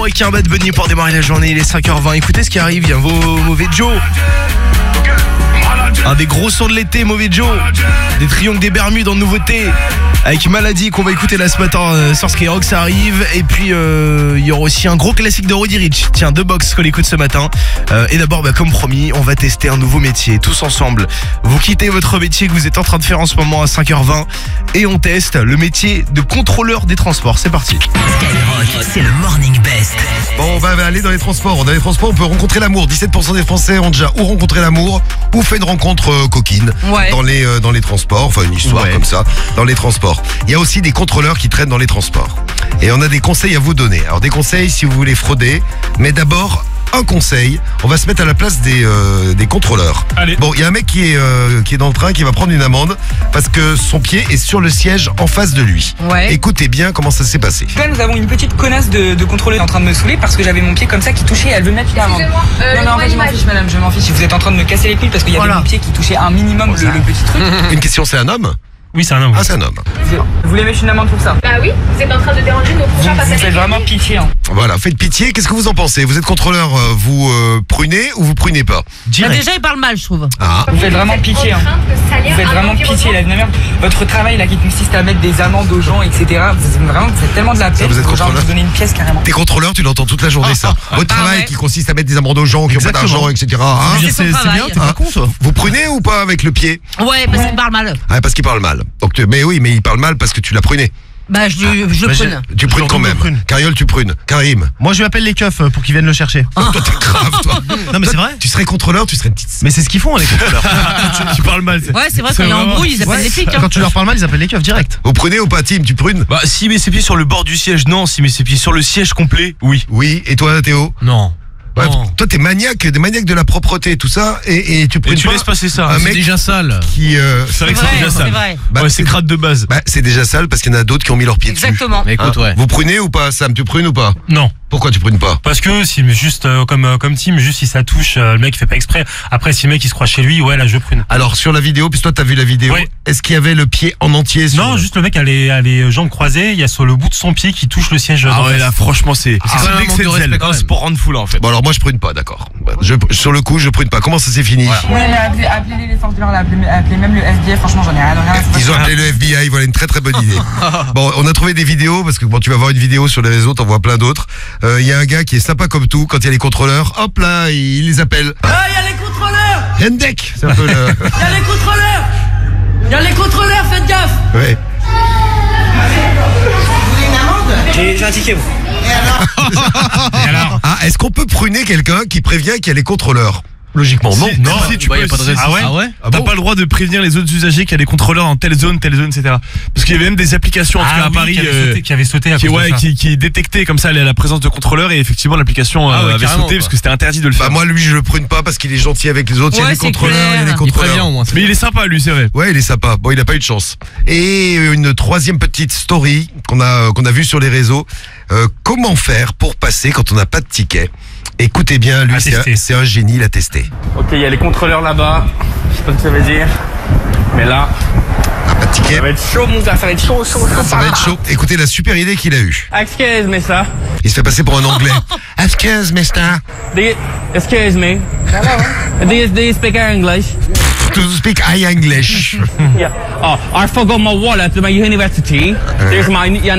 avec un Bad Bunny pour démarrer la journée. Il est 5h20. Écoutez ce qui arrive. Il y a vos Mauvais Joe. Un des gros sons de l'été, Mauvais Joe. Des Triangles des Bermudes en nouveauté. Avec Maladie qu'on va écouter là ce matin sur Skyrock, ça arrive. Et puis il y aura aussi un gros classique de Roddy Ricch. Tiens, 2 box qu'on écoute ce matin. Et d'abord, comme promis, on va tester un nouveau métier tous ensemble. Vous quittez votre métier que vous êtes en train de faire en ce moment à 5h20 et on teste le métier de contrôleur des transports. C'est parti. Skyrock, c'est le Morning Best. Bon, on va aller dans les transports. Dans les transports, on peut rencontrer l'amour. 17% des Français ont déjà ou rencontré l'amour ou fait une rencontre coquine dans les transports. Enfin, une histoire comme ça, dans les transports. Il y a aussi des contrôleurs qui traînent dans les transports. Et on a des conseils à vous donner. Alors, des conseils si vous voulez frauder. Mais d'abord, un conseil. On va se mettre à la place des contrôleurs. Allez. Bon, il y a un mec qui est dans le train qui va prendre une amende parce que son pied est sur le siège en face de lui. Ouais. Écoutez bien comment ça s'est passé. Là, nous avons une petite connasse de contrôleur en train de me saouler parce que j'avais mon pied comme ça qui touchait, elle veut me mettre la amende. Non, en fait, je m'en fiche, madame, je m'en fiche. Vous êtes en train de me casser les couilles parce qu'il y avait mon pied qui touchait un minimum le petit truc. Une question, c'est un homme ? Oui, c'est un homme. Ah, c'est un homme. Vous voulez mettre une amende pour ça? Bah oui, vous êtes en train de déranger nos prochains Vous passagers. faites vraiment pitié, hein. Voilà, faites pitié. Qu'est-ce que vous en pensez ? Vous êtes contrôleur, vous prunez ou vous prunez pas ? Bah déjà, il parle mal, je trouve. Ah. Vous faites vraiment pitié, hein. Vous faites vraiment pitié, la merde. Votre travail là qui consiste à mettre des amendes aux gens, etc. Vous faites tellement de la peine. vous êtes contrôleur ? Vous donner une pièce carrément. T'es contrôleur, tu l'entends toute la journée ça. Votre travail ouais. qui consiste à mettre des amendes aux gens qui n'ont pas d'argent, etc. Hein C'est son travail. bien, t'es pas con toi. Vous prunez ou pas avec le pied ? Ouais, parce qu'il parle mal. Ah, parce qu'il parle mal. Donc, mais oui, mais il parle mal parce que tu l'as pruné. Bah, je le prune. Tu prunes quand même. Cariole, tu prunes. Karim. Moi je lui appelle les keufs pour qu'ils viennent le chercher. Toi, t'es grave, toi. Non mais c'est vrai. Tu serais contrôleur, tu serais une petite. Mais c'est ce qu'ils font les contrôleurs. tu parles mal. Ouais, c'est vrai, quand il y a embrouille, ils appellent les flics. Quand tu leur parles mal, ils appellent les keufs direct. Vous prenez ou pas, Tim ? Tu prunes ? Bah, s'il met ses pieds sur le bord du siège, non. S'il met ses pieds sur le siège complet, oui. Oui. Et toi, Théo ? Non. Ouais, Non. toi, t'es maniaque de la propreté, tout ça, et tu prunes Et tu pas laisses passer ça. un C'est mec déjà sale. qui. C'est vrai que c'est déjà C'est sale. vrai. Bah, Ouais, c'est crade de base. Bah, c'est déjà sale parce qu'il y en a d'autres qui ont mis leurs pieds dessus. Exactement. Mais écoute, ouais. Vous prunez ou pas, Sam ? Tu prunes ou pas ? Non. Pourquoi tu prunes pas ? Parce que si, mais juste comme Tim, juste si ça touche, le mec il fait pas exprès. Après, si le mec il se croit chez lui, ouais, là je prune. Alors sur la vidéo, puisque toi t'as vu la vidéo, Oui. est-ce qu'il y avait le pied en entier sur Non, juste le mec a les jambes croisées, il y a sur le bout de son pied qui touche le siège. Ah d'en ouais face. là franchement c'est quand même un manque de respect, quand même. C'est pour rendre fou là en fait. Bon alors moi je prune pas, d'accord. Sur le coup je prune pas. Comment ça s'est fini ? Ouais, mais appelez les forces de l'ordre, appelez même le FBI, franchement j'en ai rien à foutre. Ils ont appelé le FBI, voilà une très très bonne idée. Bon, on a trouvé des vidéos, parce que bon, tu vas voir une vidéo sur les réseaux, t'en vois plein d'autres. Il y a un gars qui est sympa comme tout, quand il y a les contrôleurs, hop là, il les appelle. Ah, il y a les contrôleurs! Hendek, c'est un peu le... Il y a les contrôleurs! Il y a les contrôleurs, faites gaffe! Ouais. J'ai un ticket, vous. Et alors Ah, est-ce qu'on peut pruner quelqu'un qui prévient qu'il y a les contrôleurs ? Logiquement, non. Non, si, tu peux. y a pas de raison. Ah ouais T'as pas le droit de prévenir les autres usagers qu'il y a des contrôleurs dans telle zone, etc. Parce qu'il y avait même des applications en tout cas à Paris qui avait sauté à qui, cause de ça. qui détectaient comme ça la présence de contrôleurs et effectivement l'application avait carrément, sauté quoi. parce que c'était interdit de le faire. Bah moi lui je le prune pas parce qu'il est gentil avec les autres, il y a Ouais, les c'est contrôleurs, il y a clair. les contrôleurs. Mais il est sympa lui, c'est vrai. Ouais, il est sympa. Bon, il a pas eu de chance. Et une troisième petite story qu'on a vue sur les réseaux. Comment faire pour passer quand on n'a pas de ticket ? Écoutez bien, lui, À tester. c'est un génie, il a testé. Ok, il y a les contrôleurs là-bas. Je sais pas ce que ça veut dire. Mais là, Ah, pas de ticket, ça va être chaud, mon gars. Ça va être chaud. ça va être chaud. Écoutez la super idée qu'il a eue. Excuse me, sir. Il se fait passer pour un anglais. Excuse, mister. Excuse me. Do you speak English? To speak high English. Yeah. Oh, I forgot my wallet at my university. There's my